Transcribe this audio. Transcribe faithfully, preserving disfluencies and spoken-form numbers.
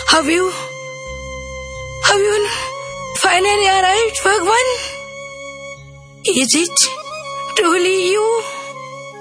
Have you, have you finally arrived, Bhagwan? Is it truly you?